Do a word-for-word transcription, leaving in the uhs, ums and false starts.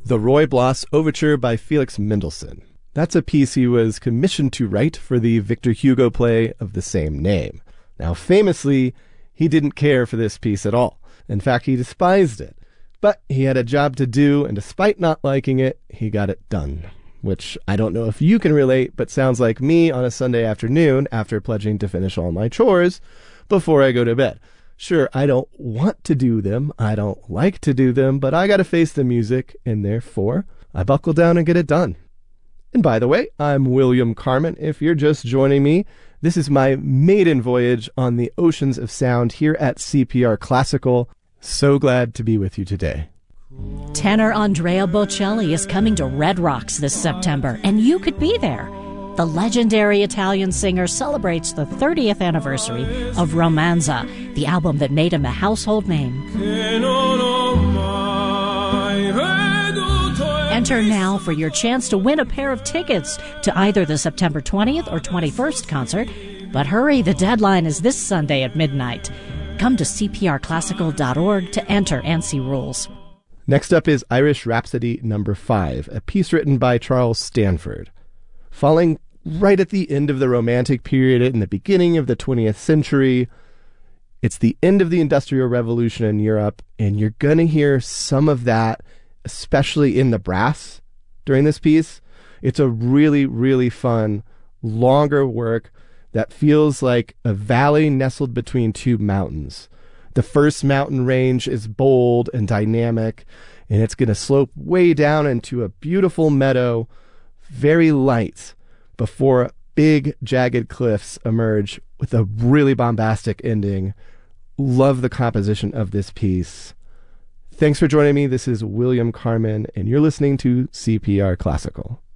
The Roy Bloss Overture by Felix Mendelssohn. That's a piece he was commissioned to write for the Victor Hugo play of the same name. Now, famously, he didn't care for this piece at all. In fact, he despised it. But he had a job to do, and despite not liking it, he got it done. Which I don't know if you can relate, but sounds like me on a Sunday afternoon after pledging to finish all my chores before I go to bed. Sure, I don't want to do them, I don't like to do them, but I gotta face the music, and therefore, I buckle down and get it done. And by the way, I'm William Carmen. If you're just joining me, this is my maiden voyage on the oceans of sound here at C P R Classical. So glad to be with you today. Tenor Andrea Bocelli is coming to Red Rocks this September, and you could be there. The legendary Italian singer celebrates the thirtieth anniversary of Romanza, the album that made him a household name. Enter now for your chance to win a pair of tickets to either the September twentieth or twenty-first concert. But hurry, the deadline is this Sunday at midnight. Come to c p r classical dot org to enter and see rules. Next up is Irish Rhapsody number five, a piece written by Charles Stanford. Falling right at the end of the Romantic period and the beginning of the twentieth century, it's the end of the Industrial Revolution in Europe, and you're going to hear some of that, especially in the brass during this piece. It's a really, really fun, longer work that feels like a valley nestled between two mountains. The first mountain range is bold and dynamic, and it's going to slope way down into a beautiful meadow, very light, before big, jagged cliffs emerge with a really bombastic ending. Love the composition of this piece. Thanks for joining me. This is William Carmen, and you're listening to C P R Classical.